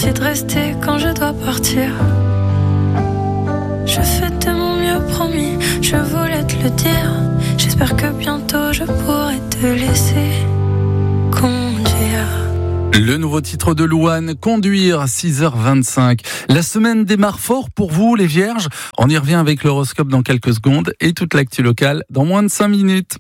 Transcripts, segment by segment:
Merci de rester quand je dois partir. Je fais de mon mieux, promis, je voulais te le dire. J'espère que bientôt je pourrai te laisser conduire. Le nouveau titre de Louane, Conduire, 6h25. La semaine démarre fort pour vous, les vierges. On y revient avec l'horoscope dans quelques secondes et toute l'actu locale dans moins de 5 minutes.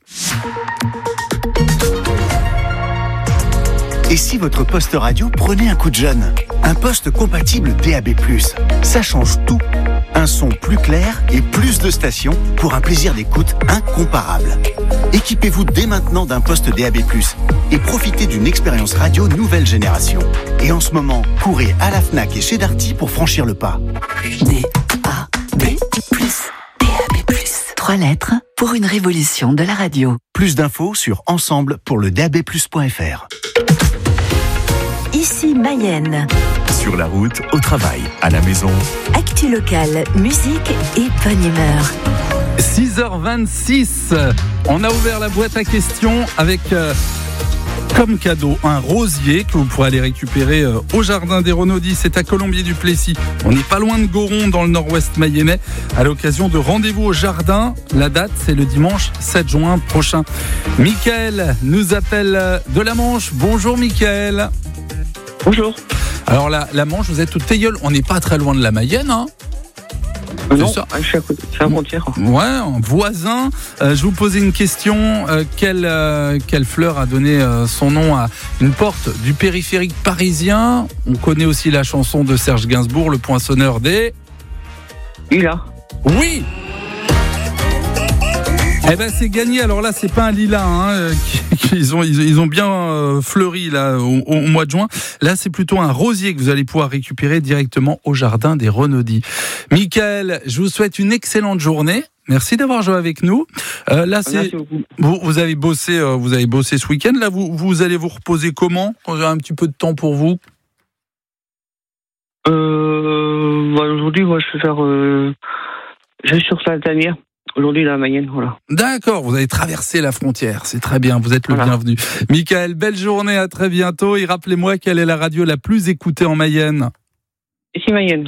Et si votre poste radio prenait un coup de jeune ? Un poste compatible DAB+. Ça change tout. Un son plus clair et plus de stations pour un plaisir d'écoute incomparable. Équipez-vous dès maintenant d'un poste DAB+, et profitez d'une expérience radio nouvelle génération. Et en ce moment, courez à la Fnac et chez Darty pour franchir le pas. DAB+. 3 lettres pour une révolution de la radio. Plus d'infos sur ensemble pour le DAB+.fr. Ici Mayenne. Sur la route, au travail, à la maison. Actu locale, musique et bonne humeur. 6h26. On a ouvert la boîte à questions avec comme cadeau un rosier que vous pourrez aller récupérer au jardin des Renaudis. C'est à Colombier-du-Plessis. On n'est pas loin de Goron dans le nord-ouest mayennais à l'occasion de rendez-vous au jardin. La date, c'est le dimanche 7 juin prochain. Michael nous appelle de la Manche. Bonjour Michael. Bonjour. Alors la Manche, vous êtes au Teilleul. On n'est pas très loin de la Mayenne, hein? Non, je suis à côté, c'est à frontière. Ouais, un voisin. Je vous posais une question. Quelle fleur a donné son nom à une porte du périphérique parisien? On connaît aussi la chanson de Serge Gainsbourg, le poinçonneur des... Lilas. Oui. Eh ben c'est gagné. Alors là, c'est pas un lilas, hein, ils ont bien fleuri là au mois de juin. Là, c'est plutôt un rosier que vous allez pouvoir récupérer directement au jardin des Renaudis. Michael, je vous souhaite une excellente journée. Merci d'avoir joué avec nous. Là, c'est vous avez bossé ce week-end. Là, vous allez vous reposer comment? Quand vous avez un petit peu de temps pour vous. Aujourd'hui, moi, je vais faire. Je suis sur Saint-Tanière. Aujourd'hui, la Mayenne, voilà. D'accord, vous avez traversé la frontière, c'est très bien, vous êtes le bienvenu. Michael, belle journée, à très bientôt. Et rappelez-moi, quelle est la radio la plus écoutée en Mayenne? Ici, Mayenne.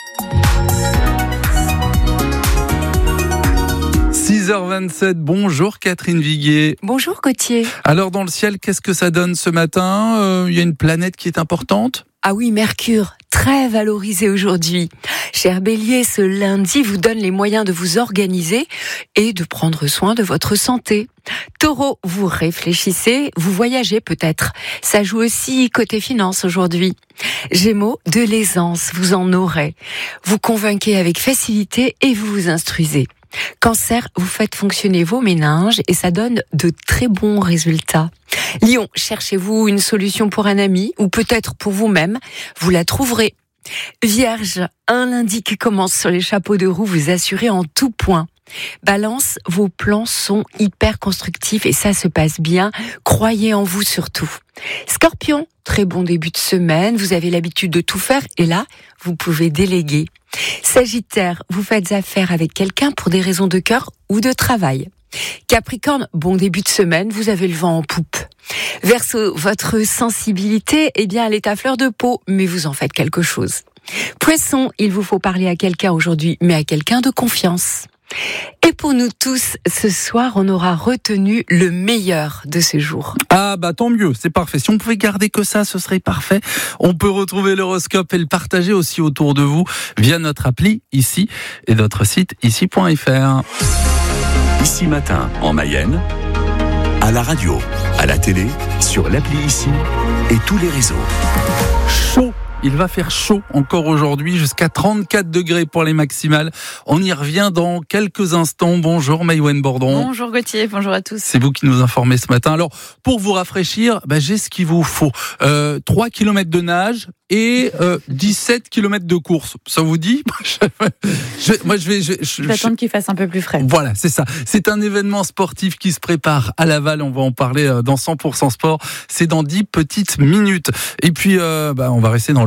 6h27, bonjour Catherine Viguier. Bonjour Gauthier. Alors dans le ciel, qu'est-ce que ça donne ce matin? Il y a une planète qui est importante? Ah oui, Mercure, très valorisé aujourd'hui. Cher Bélier, ce lundi vous donne les moyens de vous organiser et de prendre soin de votre santé. Taureau, vous réfléchissez, vous voyagez peut-être. Ça joue aussi côté finance aujourd'hui. Gémeaux, de l'aisance, vous en aurez. Vous convainquez avec facilité et vous vous instruisez. Cancer, vous faites fonctionner vos méninges et ça donne de très bons résultats. Lion, cherchez-vous une solution pour un ami ou peut-être pour vous-même, vous la trouverez. Vierge, un lundi qui commence sur les chapeaux de roue, vous assurez en tout point. Balance, vos plans sont hyper constructifs et ça se passe bien, croyez en vous surtout. Scorpion, très bon début de semaine, vous avez l'habitude de tout faire et là, vous pouvez déléguer. Sagittaire, vous faites affaire avec quelqu'un pour des raisons de cœur ou de travail. Capricorne, bon début de semaine, vous avez le vent en poupe. Verseau, votre sensibilité, elle est à fleur de peau, mais vous en faites quelque chose. Poisson, il vous faut parler à quelqu'un aujourd'hui, mais à quelqu'un de confiance. Et pour nous tous, ce soir, on aura retenu le meilleur de ce jour. Ah bah tant mieux, c'est parfait. Si on pouvait garder que ça, ce serait parfait. On peut retrouver l'horoscope et le partager aussi autour de vous via notre appli ici et notre site ici.fr. Ici Matin en Mayenne, à la radio, à la télé, sur l'appli Ici et tous les réseaux. Chaud. Il va faire chaud encore aujourd'hui, jusqu'à 34 degrés pour les maximales. On y revient dans quelques instants. Bonjour Maïwen Bordon. Bonjour Gauthier, bonjour à tous. C'est vous qui nous informez ce matin. Alors, pour vous rafraîchir, j'ai ce qu'il vous faut. 3 km de nage et 17 km de course. Ça vous dit? Je vais attendre qu'il fasse un peu plus frais. Voilà, c'est ça. C'est un événement sportif qui se prépare à Laval. On va en parler dans 100% Sport. C'est dans 10 petites minutes. Et puis, on va rester dans le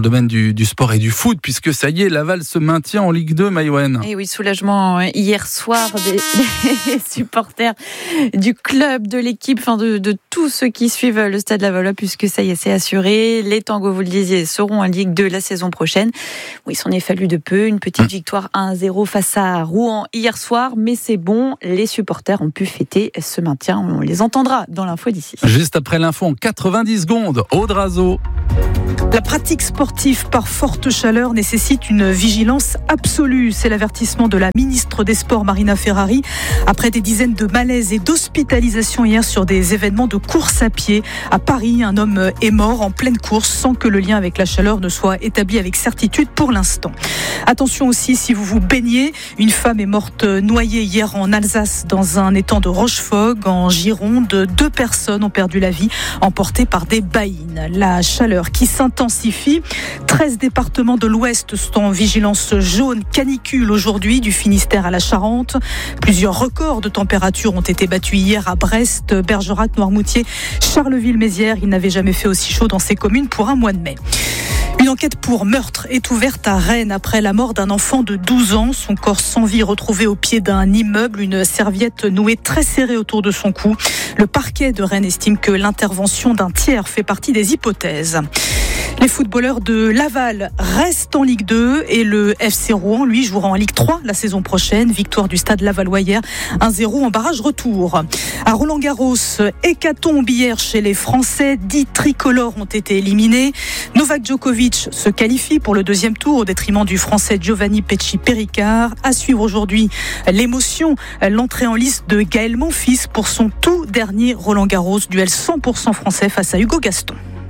domaine du sport et du foot, puisque ça y est, Laval se maintient en Ligue 2, Maïwen. Et oui, soulagement hier soir des supporters du club, de l'équipe, de tous ceux qui suivent le Stade Lavallois, puisque ça y est, c'est assuré. Les Tangos, vous le disiez, seront en Ligue 2 la saison prochaine. Oui, il s'en est fallu de peu. Une petite victoire 1-0 face à Rouen hier soir, mais c'est bon, les supporters ont pu fêter ce maintien. On les entendra dans l'info d'ici. Juste après l'info en 90 secondes, Aude Razo. La pratique sportive par forte chaleur nécessite une vigilance absolue. C'est l'avertissement de la ministre des Sports, Marina Ferrari, après des dizaines de malaises et d'hospitalisations hier sur des événements de course à pied. À Paris, un homme est mort en pleine course sans que le lien avec la chaleur ne soit établi avec certitude pour l'instant. Attention aussi, si vous vous baignez, une femme est morte noyée hier en Alsace dans un étang de Rochefog, en Gironde. 2 personnes ont perdu la vie, emportées par des baïnes. La chaleur qui s'intensifie. 13 départements de l'Ouest sont en vigilance jaune canicule aujourd'hui, du Finistère à la Charente. Plusieurs records de température ont été battus hier à Brest, Bergerac, Noirmoutier, Charleville-Mézières. Il n'avait jamais fait aussi chaud dans ces communes pour un mois de mai. Une enquête pour meurtre est ouverte à Rennes après la mort d'un enfant de 12 ans. Son corps sans vie retrouvé au pied d'un immeuble, une serviette nouée très serrée autour de son cou. Le parquet de Rennes estime que l'intervention d'un tiers fait partie des hypothèses. Les footballeurs de Laval restent en Ligue 2 et le FC Rouen, lui, jouera en Ligue 3 la saison prochaine. Victoire du Stade Lavallois hier, 1-0 en barrage retour. À Roland-Garros, hécatombe hier chez les Français. 10 tricolores ont été éliminés. Novak Djokovic se qualifie pour le deuxième tour au détriment du Français Giovanni Pesci-Péricard. À suivre aujourd'hui l'émotion, l'entrée en liste de Gaël Monfils pour son tout dernier Roland-Garros, duel 100% français face à Hugo Gaston.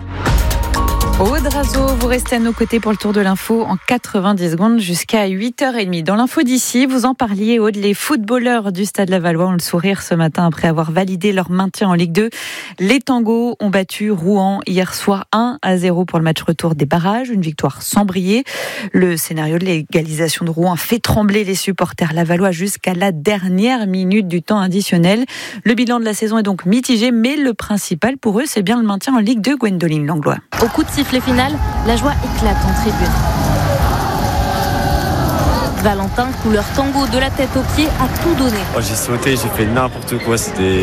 Aude Razo, vous restez à nos côtés pour le tour de l'info en 90 secondes jusqu'à 8h30. Dans l'info d'ici, vous en parliez, Aude, les footballeurs du Stade Lavallois ont le sourire ce matin après avoir validé leur maintien en Ligue 2. Les Tangos ont battu Rouen hier soir 1-0 pour le match retour des barrages, une victoire sans briller. Le scénario de l'égalisation de Rouen fait trembler les supporters lavallois jusqu'à la dernière minute du temps additionnel. Le bilan de la saison est donc mitigé, mais le principal pour eux, c'est bien le maintien en Ligue 2, Gwendoline Langlois. Au coup de sifflet final, la joie éclate en tribune. Valentin, couleur tango de la tête aux pieds, a tout donné. J'ai sauté, j'ai fait n'importe quoi.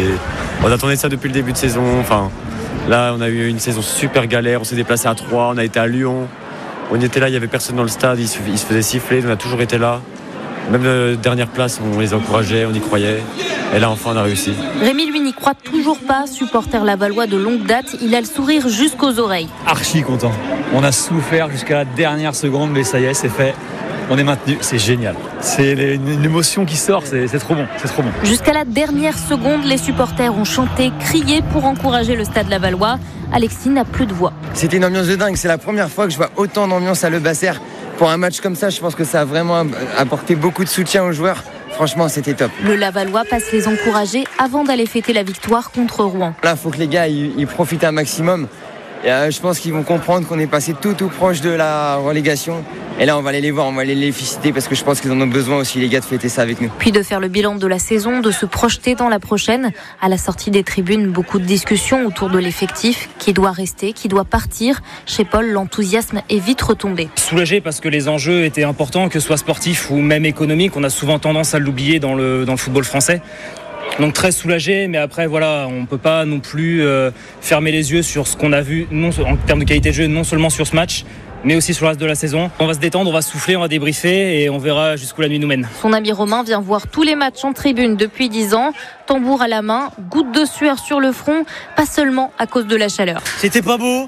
On attendait ça depuis le début de saison. Là, on a eu une saison super galère. On s'est déplacé à Troyes, on a été à Lyon. On était là, il n'y avait personne dans le stade, il se faisait siffler. On a toujours été là. Même la dernière place, on les encourageait, on y croyait. Et là, enfin, on a réussi. Rémi, lui, n'y croit toujours pas. Supporter lavallois de longue date, il a le sourire jusqu'aux oreilles. Archi content. On a souffert jusqu'à la dernière seconde, mais ça y est, c'est fait. On est maintenu, c'est génial. C'est une émotion qui sort, c'est trop bon, c'est trop bon. Jusqu'à la dernière seconde, les supporters ont chanté, crié pour encourager le Stade Lavallois. Alexis n'a plus de voix. C'était une ambiance de dingue, c'est la première fois que je vois autant d'ambiance à Le Basser. Pour un match comme ça, je pense que ça a vraiment apporté beaucoup de soutien aux joueurs. Franchement, c'était top. Le Lavallois passe les encourager avant d'aller fêter la victoire contre Rouen. Là, il faut que les gars ils profitent un maximum. Et, je pense qu'ils vont comprendre qu'on est passé tout proche de la relégation. Et là, on va aller les voir, on va aller les féliciter parce que je pense qu'ils en ont besoin aussi, les gars, de fêter ça avec nous. Puis de faire le bilan de la saison, de se projeter dans la prochaine. À la sortie des tribunes, beaucoup de discussions autour de l'effectif. Qui doit rester, qui doit partir. Chez Paul, l'enthousiasme est vite retombé. Soulagé parce que les enjeux étaient importants, que ce soit sportifs ou même économiques. On a souvent tendance à l'oublier dans le football français. Donc très soulagé, mais après voilà, on ne peut pas non plus fermer les yeux sur ce qu'on a vu en termes de qualité de jeu, non seulement sur ce match, mais aussi sur le reste de la saison. On va se détendre, on va souffler, on va débriefer et on verra jusqu'où la nuit nous mène. Son ami Romain vient voir tous les matchs en tribune depuis 10 ans, tambour à la main, goutte de sueur sur le front, pas seulement à cause de la chaleur. C'était pas beau,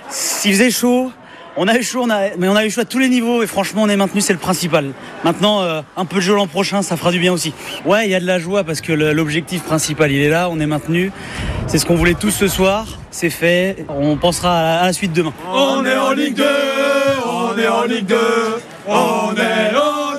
il faisait chaud. On a eu chaud, mais on a eu chaud à tous les niveaux et franchement on est maintenu, c'est le principal. Maintenant, un peu de jeu l'an prochain, ça fera du bien aussi. Ouais, il y a de la joie parce que l'objectif principal il est là, on est maintenu. C'est ce qu'on voulait tous ce soir, c'est fait. On pensera à la suite demain. On est en Ligue 2, on est en Ligue 2, on est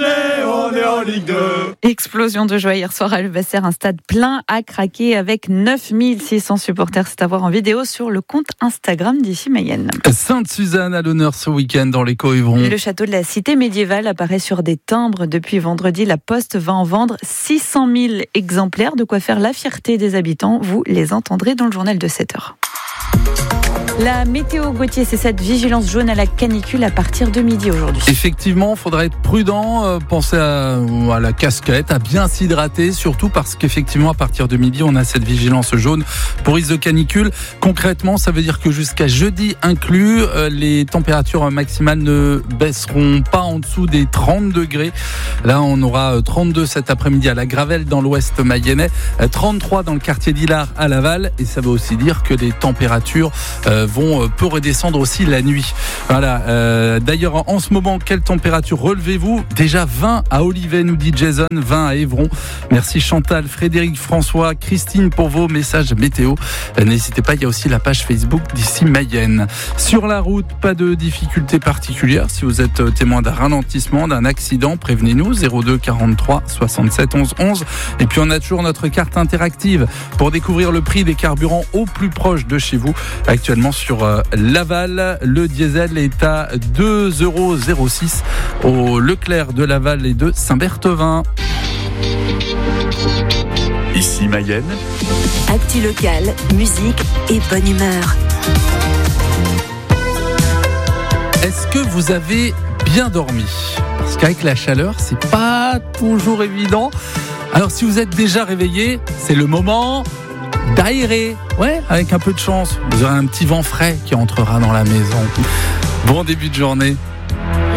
en Ligue 2. Explosion de joie hier soir à Le Basser, un stade plein à craquer avec 9600 supporters. C'est à voir en vidéo sur le compte Instagram d'Ici Mayenne. Sainte-Suzanne à l'honneur ce week-end dans les Coëvrons. Le château de la cité médiévale apparaît sur des timbres depuis vendredi. La Poste va en vendre 600 000 exemplaires, de quoi faire la fierté des habitants. Vous les entendrez dans le journal de 7h. La météo, Gauthier, c'est cette vigilance jaune à la canicule à partir de midi aujourd'hui. Effectivement, il faudra être prudent, penser à la casquette, à bien s'hydrater, surtout parce qu'effectivement, à partir de midi, on a cette vigilance jaune pour risque de canicule. Concrètement, ça veut dire que jusqu'à jeudi inclus, les températures maximales ne baisseront pas en dessous des 30 degrés. Là, on aura 32 cet après-midi à la Gravelle dans l'ouest mayennais, 33 dans le quartier d'Illard à Laval, et ça veut aussi dire que les températures vont peu redescendre aussi la nuit. Voilà. D'ailleurs, en ce moment, quelle température relevez-vous ? Déjà 20 à Olivet, nous dit Jason, 20 à Évron. Merci Chantal, Frédéric, François, Christine pour vos messages météo. N'hésitez pas, il y a aussi la page Facebook d'ici Mayenne. Sur la route, pas de difficultés particulières. Si vous êtes témoin d'un ralentissement, d'un accident, prévenez-nous, 02 43 67 11 11. Et puis on a toujours notre carte interactive pour découvrir le prix des carburants au plus proche de chez vous. Actuellement sur Laval, le diesel est à 2,06 € au Leclerc de Laval et de Saint-Berthevin. Ici Mayenne. Actu locale, musique et bonne humeur. Est-ce que vous avez bien dormi ? Parce qu'avec la chaleur, c'est pas toujours évident. Alors si vous êtes déjà réveillé, c'est le moment d'aérer. Ouais, avec un peu de chance, vous aurez un petit vent frais qui entrera dans la maison. Bon début de journée.